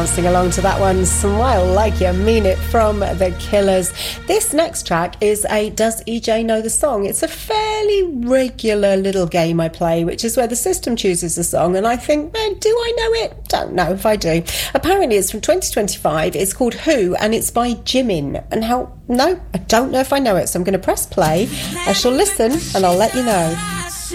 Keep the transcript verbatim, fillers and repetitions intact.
dancing along to that one. Smile Like You Mean It from The Killers. This next track is a Does E J Know the Song? It's a fairly regular little game I play, which is where the system chooses a song and I think, man, do I know it? Don't know if I do. Apparently it's from twenty twenty-five. It's called Who and it's by Jimin. And how? No, I don't know if I know it, so I'm going to press play. I shall listen and I'll let you know.